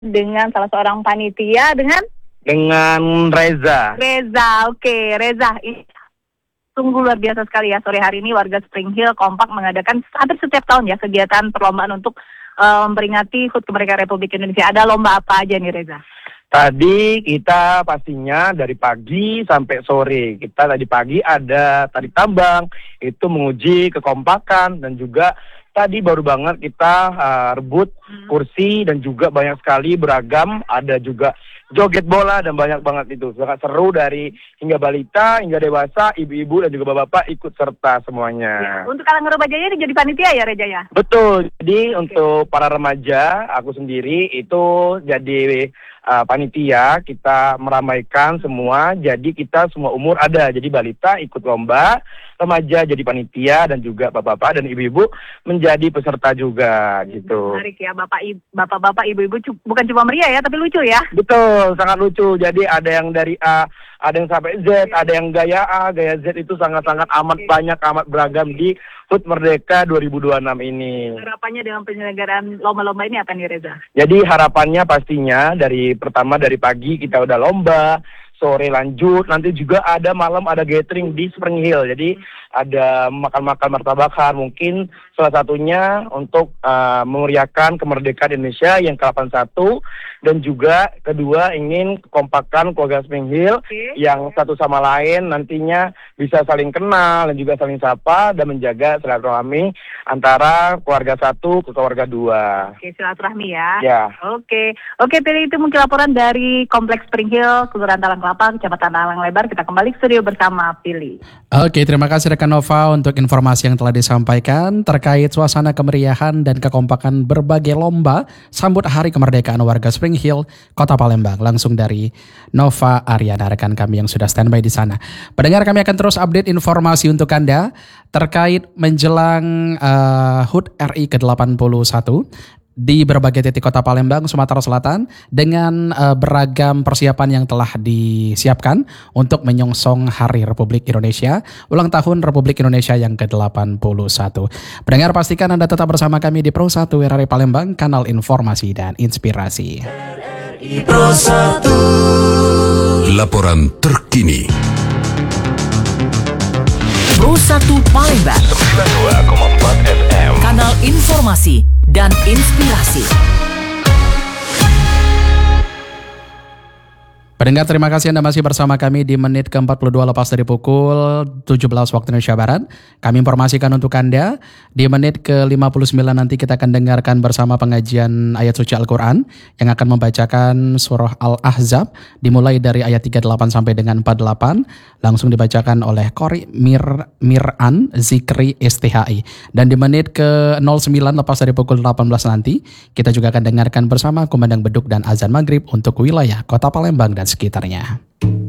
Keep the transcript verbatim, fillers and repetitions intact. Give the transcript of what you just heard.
dengan salah seorang panitia dengan dengan Reza. Reza, oke okay. Reza, ini sungguh luar biasa sekali ya sore hari ini warga Spring Hill kompak mengadakan hampir setiap tahun ya kegiatan perlombaan untuk uh, memperingati H U T Kemerdekaan Republik Indonesia. Ada lomba apa aja nih Reza? Tadi kita pastinya dari pagi sampai sore. Kita tadi pagi ada tarik tambang, itu menguji kekompakan dan juga tadi baru banget kita uh, rebut hmm. kursi dan juga banyak sekali beragam, ada juga joget bola dan banyak banget itu. Sangat seru dari hingga balita, hingga dewasa, ibu-ibu dan juga bapak-bapak ikut serta semuanya. Ya, untuk kalangan remajanya ini jadi panitia ya Reza ya? Betul, jadi okay. untuk para remaja, aku sendiri itu jadi uh, panitia, kita meramaikan semua, jadi kita semua umur ada. Jadi balita ikut lomba, remaja jadi panitia dan juga bapak-bapak dan ibu-ibu menjadi peserta juga gitu. Menarik ya, bapak bapak-bapak ibu-ibu bukan cuma meriah ya, tapi lucu ya. Betul, sangat lucu. Jadi ada yang dari A, ada yang sampai Z, okay. ada yang gaya A, gaya Z itu sangat-sangat amat okay. banyak, amat beragam okay. di H U T Merdeka dua ribu dua puluh enam ini. Harapannya dengan penyelenggaraan lomba-lomba ini apa nih Reza? Jadi harapannya pastinya dari pertama dari pagi kita udah lomba, sore lanjut, nanti juga ada malam ada gathering di Spring Hill. Jadi ada makan-makan martabak, mungkin salah satunya untuk uh, memeriahkan kemerdekaan Indonesia yang ke delapan puluh satu dan juga kedua ingin kekompakan keluarga Spring Hill okay. yang satu sama lain nantinya bisa saling kenal dan juga saling sapa dan menjaga silaturahmi antara keluarga satu ke keluarga dua. Oke, silaturahmi ya. Ya. Oke, oke Pili, itu mungkin laporan dari Kompleks Spring Hill, Kelurahan Talang Kelapa, Kecamatan Talang Lebar. Kita kembali ke studio bersama Pili. Oke, terima kasih rekan Nova untuk informasi yang telah disampaikan terkait suasana kemeriahan dan kekompakan berbagai lomba sambut Hari Kemerdekaan warga Spring Hill, Kota Palembang. Langsung dari Nova Ariana, rekan kami yang sudah standby di sana. Pendengar, kami akan terus update informasi untuk Anda terkait menjelang uh, H U T R I ke delapan puluh satu. Di berbagai titik Kota Palembang, Sumatera Selatan dengan uh, beragam persiapan yang telah disiapkan untuk menyongsong Hari Republik Indonesia, ulang tahun Republik Indonesia yang ke delapan puluh satu. Pendengar, pastikan Anda tetap bersama kami di Pro satu R R I Palembang, kanal informasi dan inspirasi. R R I Pro satu. Laporan terkini. Pro satu Palembang sembilan puluh dua koma empat F M. Kanal informasi dan inspirasi. Pendengar, terima kasih Anda masih bersama kami di menit ke empat puluh dua lepas dari pukul tujuh belas waktu Indonesia Barat. Kami informasikan untuk Anda, di menit ke lima puluh sembilan nanti kita akan dengarkan bersama pengajian ayat suci Al-Quran yang akan membacakan surah Al-Ahzab dimulai dari ayat tiga puluh delapan sampai dengan empat puluh delapan, langsung dibacakan oleh Qori Mir, Miran Zikri S T H I. Dan di menit ke nol sembilan lepas dari pukul delapan belas nanti kita juga akan dengarkan bersama kumandang beduk dan azan maghrib untuk wilayah Kota Palembang dan sekitarnya.